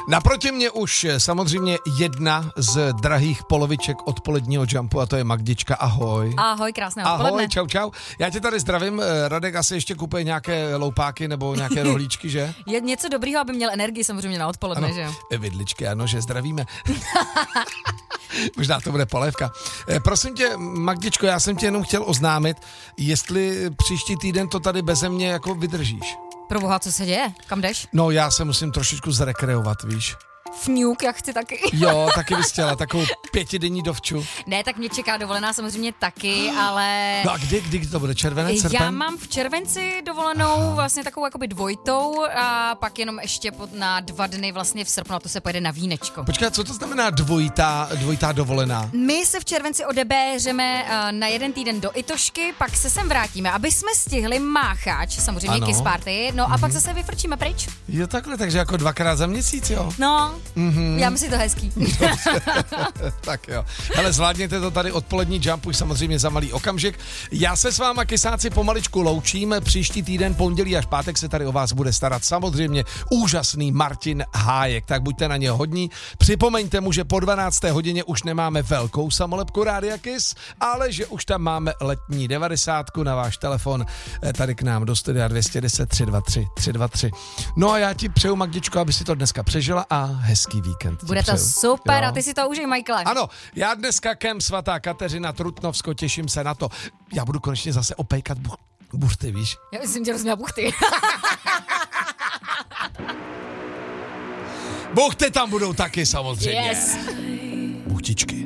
Naproti mě už samozřejmě jedna z drahých poloviček odpoledního jumpu a to je Magdička. Ahoj. Ahoj, krásné odpoledne. Ahoj, čau. Já tě tady zdravím. Radek asi ještě kupuje nějaké loupáky nebo nějaké rohlíčky, že? Je něco dobrýho, aby měl energii samozřejmě na odpoledne, ano, že jo? Vidličky, ano, že zdravíme. Možná to bude polévka. Prosím tě, Magdičko, já jsem tě jenom chtěl oznámit, jestli příští týden to tady beze mě jako vydržíš. Proboha, co se děje? Kam jdeš? No, já se musím trošičku zrekreovat, víš. Fňuk, jak chci taky. Jo, taky bys chtěla, takovou 5denní dovču. Ne, tak mě čeká dovolená samozřejmě taky, ale... No a kdy to bude? Červenec, srpen? Já mám v červenci dovolenou vlastně takovou jakoby dvojitou a pak jenom ještě na 2 dny vlastně v srpnu, a to se pojede na vínečko. Počkej, co to znamená dvojitá dovolená? My se v červenci odebéřeme na 1 týden do Itošky, pak se sem vrátíme, aby jsme stihli Mácháč, samozřejmě Kiss Party, no a pak zase vyfrčíme pryč. Jo, takhle, takže jako 2krát za měsíc, jo? No, já myslím to hezký. Tak jo. Hele, zvládněte to tady odpolední jump už samozřejmě za malý okamžik. Já se s váma, kysáci, pomaličku loučím. Příští týden, pondělí až pátek se tady o vás bude starat samozřejmě úžasný Martin Hájek. Tak buďte na ně hodní. Připomeňte mu, že po 12. hodině už nemáme velkou samolepku Rádia Kiss, ale že už tam máme letní 90 na váš telefon. Tady k nám do studia 210 323 323. No a já ti přeju, Magdičko, aby si to dneska přežila a hezký víkend. Bude to super, jo. A ty si to užij, Michaele. Ano, já dneska kem svatá Kateřina Trutnovsko, těším se na to. Já budu konečně zase opékat buchty, víš? Já myslím, že rozuměla buchty. Buchty tam budou taky samozřejmě. Yes. Buchtičky.